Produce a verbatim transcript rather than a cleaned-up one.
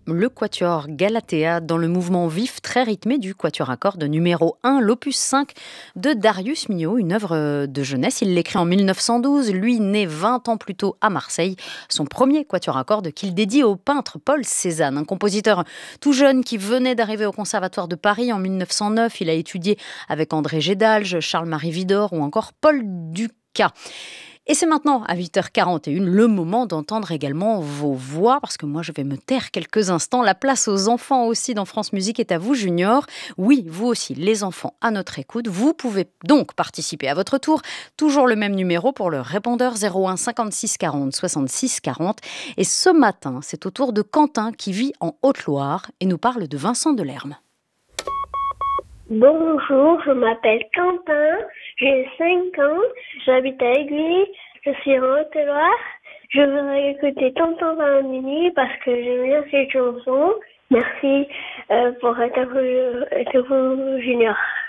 Le quatuor Galatea dans le mouvement vif très rythmé du quatuor à cordes numéro un, l'opus cinq de Darius Milhaud, une œuvre de jeunesse. Il l'écrit en mille neuf cent douze, lui né vingt ans plus tôt à Marseille. Son premier quatuor à cordes qu'il dédie au peintre Paul Cézanne, un compositeur tout jeune qui venait d'arriver au Conservatoire de Paris en mille neuf cent neuf. Il a étudié avec André Gédalge, Charles-Marie Widor ou encore Paul Dukas. Et c'est maintenant, à huit heures quarante et une, le moment d'entendre également vos voix, parce que moi, je vais me taire quelques instants. La place aux enfants aussi dans France Musique est à vous, Junior. Oui, vous aussi, les enfants à notre écoute. Vous pouvez donc participer à votre tour. Toujours le même numéro pour le répondeur zéro un cinquante-six quarante soixante-six quarante. Et ce matin, c'est au tour de Quentin qui vit en Haute-Loire et nous parle de Vincent Delerme. Bonjour, je m'appelle Quentin, j'ai cinq ans, j'habite à Aiguille, je suis en Haute-Loire. Je voudrais écouter Tonton Valentini parce que j'aime bien cette chanson. Merci euh, pour interview, interview Junior.